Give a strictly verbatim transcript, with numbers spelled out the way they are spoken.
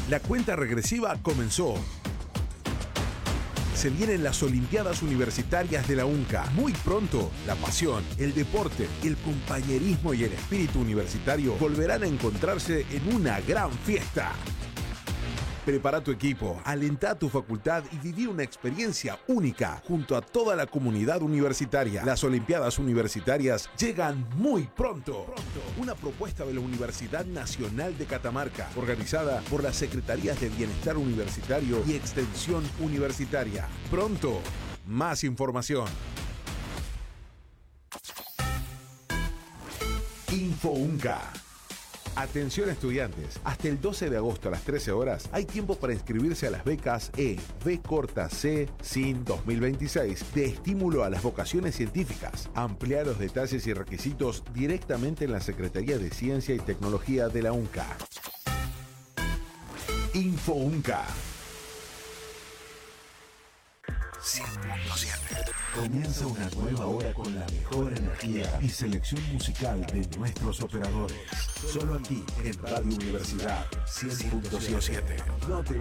La cuenta regresiva comenzó. Se vienen las Olimpiadas Universitarias de la UNCA. Muy pronto, la pasión, el deporte, el compañerismo y el espíritu universitario volverán a encontrarse en una gran fiesta. Prepara tu equipo, alenta a tu facultad y viví una experiencia única junto a toda la comunidad universitaria. Las Olimpiadas Universitarias llegan muy pronto. Una propuesta de la Universidad Nacional de Catamarca, organizada por las Secretarías de Bienestar Universitario y Extensión Universitaria. Pronto, más información. InfoUNCA. Atención estudiantes, hasta el doce de agosto a las trece horas hay tiempo para inscribirse a las becas E, B corta C, S I N dos mil veintiséis de estímulo a las vocaciones científicas. Amplía los detalles y requisitos directamente en la Secretaría de Ciencia y Tecnología de la UNCA. InfoUNCA. cien punto siete. Comienza una nueva hora con la mejor energía y selección musical de nuestros operadores. Solo aquí en Radio Universidad cien punto siete. No te